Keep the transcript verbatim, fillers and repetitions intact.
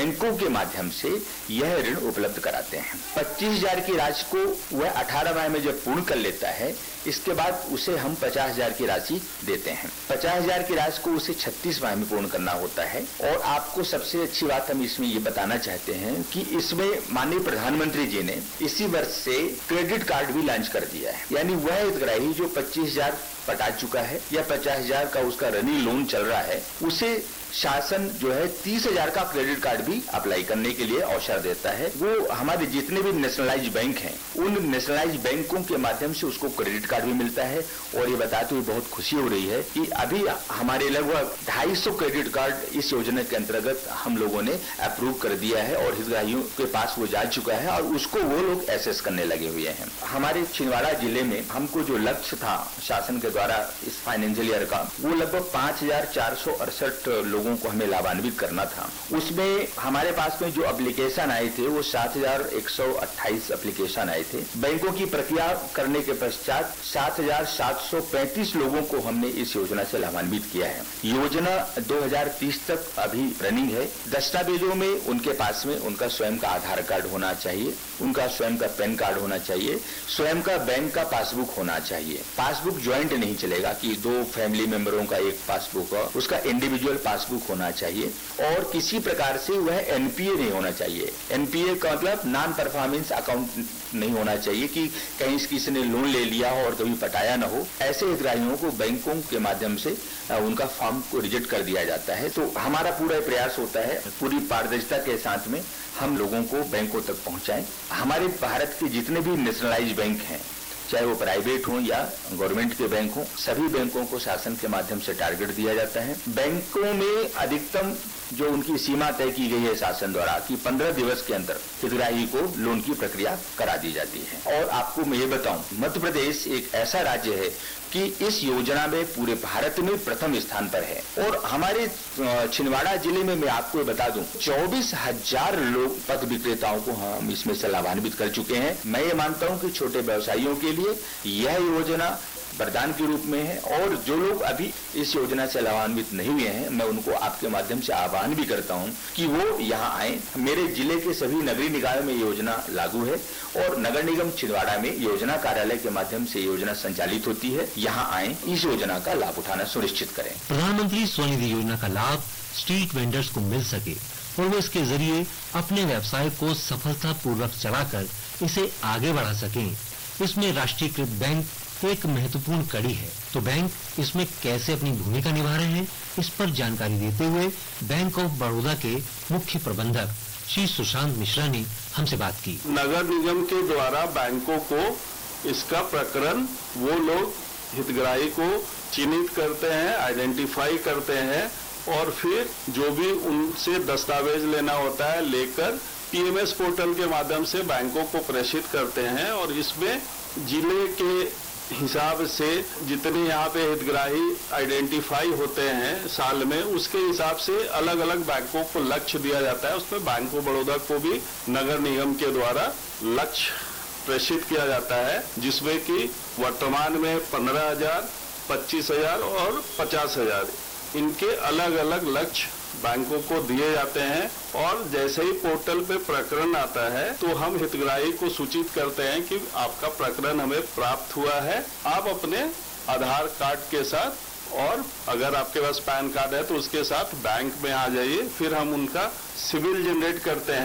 बैंकों के माध्यम से यह ऋण उपलब्ध कराते हैं। पच्चीस हजार की राशि को वह अठारह माह में जब पूर्ण कर लेता है, इसके बाद उसे हम पचास हजार की राशि देते हैं। पचास हजार की राशि को उसे छत्तीस माह में पूर्ण करना होता है। और आपको सबसे अच्छी बात हम इसमें ये बताना चाहते हैं कि इसमें माननीय प्रधानमंत्री जी ने इसी वर्ष से क्रेडिट कार्ड भी लॉन्च कर दिया है। यानी वह हितग्राही जो पच्चीस हजार पटा चुका है या पचास हजार का उसका रनिंग लोन चल रहा है, उसे शासन जो है तीस हजार का क्रेडिट कार्ड भी अप्लाई करने के लिए अवसर देता है। वो हमारे जितने भी नेशनलाइज बैंक हैं, उन नेशनलाइज बैंकों के माध्यम से उसको क्रेडिट कार्ड भी मिलता है। और ये बताते हुए बहुत खुशी हो रही है कि अभी हमारे लगभग ढाई सौ क्रेडिट कार्ड इस योजना के अंतर्गत हम लोगों ने अप्रूव कर दिया है और हितग्राहियों के पास वो जा चुका है और उसको वो लोग एसेस करने लगे हुए हैं। हमारे छिंदवाड़ा जिले में हमको जो लक्ष्य था शासन के द्वारा इस फाइनेंशियल ईयर का, वो लगभग पांच हजार चार सौ अड़सठ लोगों को हमें लाभान्वित करना था। उसमें हमारे पास में जो एप्लीकेशन आए थे वो सात हजार एक सौ अट्ठाईस एप्लीकेशन आए थे। बैंकों की प्रक्रिया करने के पश्चात सात हजार सात सौ पैंतीस लोगों को हमने इस योजना से लाभान्वित किया है। योजना दो हजार तीस तक अभी रनिंग है। दस्तावेजों में उनके पास में उनका स्वयं का आधार कार्ड होना चाहिए, उनका स्वयं का पैन कार्ड होना चाहिए, स्वयं का बैंक का पासबुक होना चाहिए। पासबुक ज्वाइंट नहीं चलेगा कि दो फैमिली मेंबरों का एक पासबुक हो, उसका इंडिविजुअल पासबुक होना चाहिए। और किसी प्रकार से वह एनपीए नहीं होना चाहिए। एनपीए का मतलब नॉन परफॉर्मेंस अकाउंट नहीं होना चाहिए कि कहीं किसी ने लोन ले लिया हो और कभी पटाया न हो। ऐसे हितग्राहियों को बैंकों के माध्यम से उनका फॉर्म को रिजेक्ट कर दिया जाता है। तो हमारा पूरा प्रयास होता है पूरी पारदर्शिता के साथ में हम लोगों को बैंकों तक पहुंचाएं। हमारे भारत के जितने भी नेशनलाइज बैंक हैं, चाहे वो प्राइवेट हो या गवर्नमेंट के बैंक हो, सभी बैंकों को शासन के माध्यम से टारगेट दिया जाता है। बैंकों में अधिकतम जो उनकी सीमा तय की गई है शासन द्वारा कि पंद्रह दिवस के अंदर हितग्राही को लोन की प्रक्रिया करा दी जाती है। और आपको मैं ये बताऊं, मध्य प्रदेश एक ऐसा राज्य है कि इस योजना में पूरे भारत में प्रथम स्थान पर है। और हमारे छिंदवाड़ा जिले में मैं आपको बता दूं, चौबीस हजार लोग पथ विक्रेताओं को हम इसमें से लाभान्वित कर चुके हैं। मैं ये मानता हूं कि छोटे व्यवसायियों के लिए यह योजना वरदान के रूप में है। और जो लोग अभी इस योजना से लाभान्वित नहीं हुए हैं, मैं उनको आपके माध्यम से आह्वान भी करता हूं कि वो यहाँ आए। मेरे जिले के सभी नगरीय निकायों में योजना लागू है और नगर निगम छिंदवाड़ा में योजना कार्यालय के माध्यम से योजना संचालित होती है। यहाँ आए, इस योजना का लाभ उठाना सुनिश्चित करें। प्रधानमंत्री स्वनिधि योजना का लाभ स्ट्रीट वेंडर्स को मिल सके और वो इसके जरिए अपने व्यवसाय को सफलतापूर्वक चलाकर इसे आगे बढ़ा सकें, इसमें राष्ट्रीयकृत बैंक एक महत्वपूर्ण कड़ी है। तो बैंक इसमें कैसे अपनी भूमिका निभा रहे हैं, इस पर जानकारी देते हुए बैंक ऑफ बड़ौदा के मुख्य प्रबंधक श्री सुशांत मिश्रा ने हमसे बात की। नगर निगम के द्वारा बैंकों को इसका प्रकरण वो लोग हितग्राही को चिन्हित करते हैं, आइडेंटिफाई करते हैं और फिर जो भी उनसे दस्तावेज लेना होता है लेकर पीएमएस पोर्टल के माध्यम से बैंकों को प्रेषित करते हैं। और इसमें जिले के हिसाब से जितने यहाँ पे हितग्राही आइडेंटिफाई होते हैं साल में, उसके हिसाब से अलग अलग बैंकों को लक्ष्य दिया जाता है। उसमें बैंक ऑफ बड़ौदा को भी नगर निगम के द्वारा लक्ष्य प्रेषित किया जाता है, जिसमें कि वर्तमान में पंद्रह हजार, पच्चीस हजार और पचास हजार इनके अलग अलग लक्ष्य बैंकों को दिए जाते हैं। और जैसे ही पोर्टल पे प्रकरण आता है तो हम हितग्राही को सूचित करते हैं कि आपका प्रकरण हमें प्राप्त हुआ है। आप अपने आधार कार्ड के साथ और अगर आपके पास पैन कार्ड है तो उसके साथ बैंक में आ जाइए। फिर हम उनका सिविल जनरेट करते हैं।